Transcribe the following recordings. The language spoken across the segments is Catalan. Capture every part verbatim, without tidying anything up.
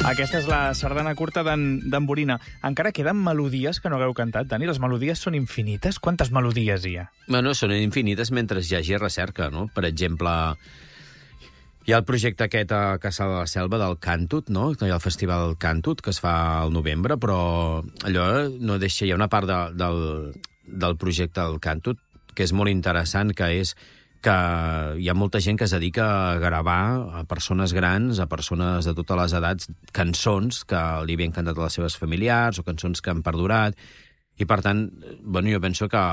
Aquesta és la sardana curta d'en Borina. Encara queden melodies que no hagueu cantat, Dani? Les melodies són infinites? Quantes melodies hi ha? Bueno, són infinites mentre hi hagi recerca, no? Per exemple, hi ha el projecte aquest a Caçà de la Selva del Cantut, no? Hi ha el Festival Cantut, que es fa al novembre, però allò no deixa... Hi ha una part de, del, del projecte del Cantut que és molt interessant, que és que hi ha molta gent que es dedica a gravar a persones grans, a persones de totes les edats, cançons que li havien cantat a les seves familiars o cançons que han perdurat. I, per tant, bueno, jo penso que,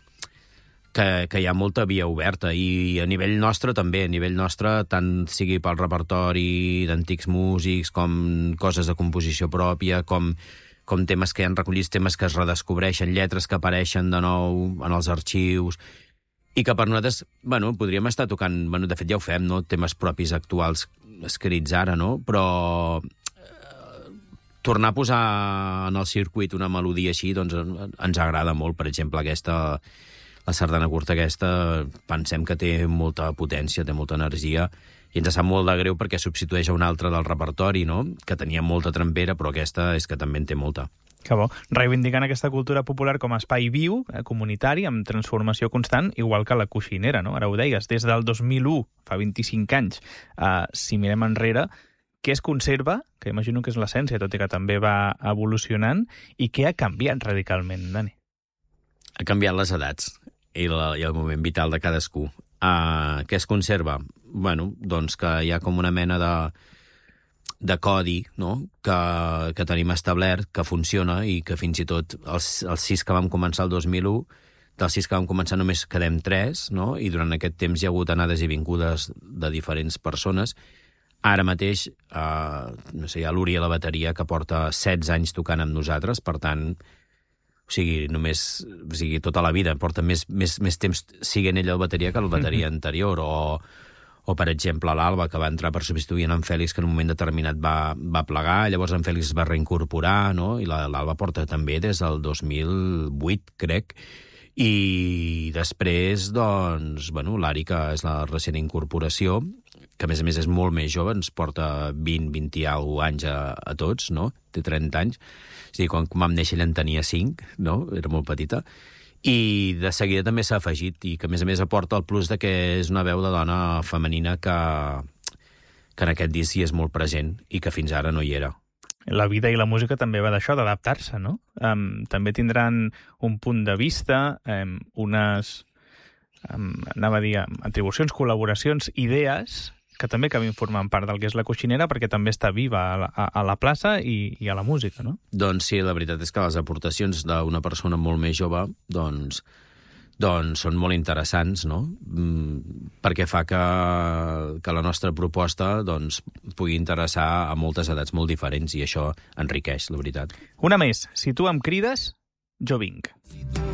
que, que hi ha molta via oberta. I a nivell nostre també, a nivell nostre, tant sigui pel repertori d'antics músics, com coses de composició pròpia, com, com temes que han recollit, temes que es redescobreixen, lletres que apareixen de nou en els arxius, i que per nosaltres, bueno, podríem estar tocant, bueno, de fet ja ho fem, no?, temes propis actuals escrits ara, no?, però eh, tornar a posar en el circuit una melodia així, doncs ens agrada molt. Per exemple, aquesta, la sardana curta aquesta, pensem que té molta potència, té molta energia, i ens sap molt de greu perquè substitueix a una altra del repertori, no?, que tenia molta trempera, però aquesta és que també en té molta. Que bo. Reivindicant aquesta cultura popular com a espai viu, eh, comunitari, amb transformació constant, igual que la coixinera, no? Ara ho deies, des del dos mil u, fa vint-i-cinc anys, eh, si mirem enrere, què es conserva, que imagino que és l'essència, tot i que també va evolucionant, i què ha canviat radicalment, Dani? Ha canviat les edats i, la, i el moment vital de cadascú. Uh, què es conserva? Bueno, doncs que hi ha com una mena de... de codi, no?, que, que tenim establert, que funciona i que fins i tot els, els sis que vam començar el dos mil u, dels sis que vam començar només quedem tres, no?, i durant aquest temps hi ha hagut anades i vingudes de diferents persones. Ara mateix, eh, no sé, hi ha l'Uri a la bateria, que porta setze anys tocant amb nosaltres, per tant, o sigui, només, o sigui, tota la vida, porta més, més, més temps siguent ell a la bateria que la bateria anterior, o... O, per exemple, l'Alba, que va entrar per substituir en Fèlix, que en un moment determinat va, va plegar, llavors en Fèlix es va reincorporar, no?, i l'Alba porta també des del dos mil vuit, crec. I després, doncs, bueno, l'Ari, que és la recent incorporació, que a més a més és molt més jove, ens porta vint, vint i alguna anys a, a tots, no?, té trenta anys. És a dir, quan vam néixer ella en tenia cinc, no?, era molt petita. I de seguida també s'ha afegit, i que a més a més aporta el plus de que és una veu de dona femenina que, que en aquest disc hi és molt present i que fins ara no hi era. La vida i la música també va d'això, d'adaptar-se, no? Um, també tindran un punt de vista, um, unes, um, anava a dir, atribucions, col·laboracions, idees, que també acabin formant part del que és la coixinera, perquè també està viva a la, a la plaça i, i a la música, no? Doncs sí, la veritat és que les aportacions d'una persona molt més jove, doncs, doncs són molt interessants, no? Mm, perquè fa que, que la nostra proposta, doncs, pugui interessar a moltes edats molt diferents, i això enriqueix, la veritat. Una més. Si tu em crides, jo vinc.